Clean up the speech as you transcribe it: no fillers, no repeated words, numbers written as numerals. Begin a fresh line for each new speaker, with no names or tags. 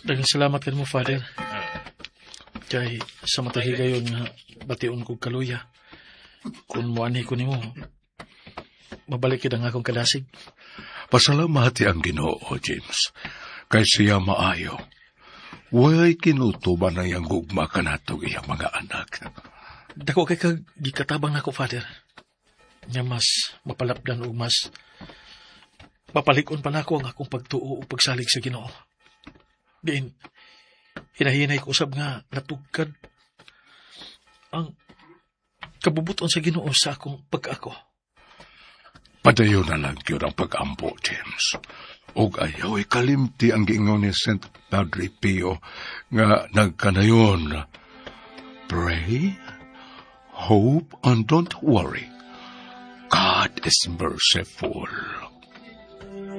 Daghang salamat kan mo, Father. Kay sa matahigayon nga bation kong kaluya. Kung muanhi ko nimo, mabalik kita nga akong kadasig.
Pasalamati ang Ginoo, James. Kay siya maayo. Way kinutuban na yung gugma ka nato iyang mga anak.
Dako kay kag gikatabang nako, Father. Nga mas mapalapdan o mas mapalikon pa nako ang akong pagtuo o pagsalig sa Ginoo. Diin, hinahinay ko usab nga natugkad ang kabubuton sa Ginoo sa akong pag-ako.
Padayon na lang yun ang pag-ampo, James. Og ayaw ikalimti ang giingon ni St. Padre Pio nga nagkanayon. Pray, hope, and don't worry. God is merciful.